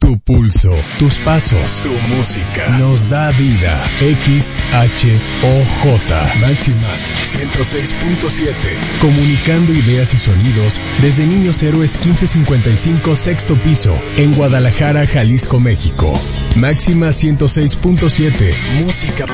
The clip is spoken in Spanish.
Tu pulso, tus pasos, tu música nos da vida. XHOJ Máxima 106.7. Comunicando ideas y sonidos desde Niños Héroes 1555 sexto piso en Guadalajara, Jalisco, México. Máxima 106.7. Música